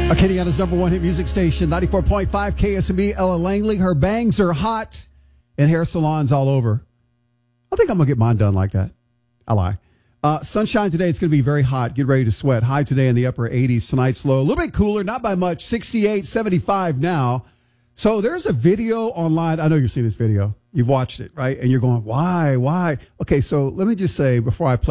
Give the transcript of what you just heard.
Acadiana's number one hit music station, 94.5 KSMB. Ella Langley, her bangs are hot and hair salons all over. I think I'm going to get mine done like that. I lie. Sunshine today. It's going to be very hot. Get ready to sweat. High today in the upper 80s. Tonight's low. A little bit cooler, not by much. 68, 75 now. So there's a video online. I know you've seen this video. You've watched it, right? And you're going, why? Okay, so let me just say before I play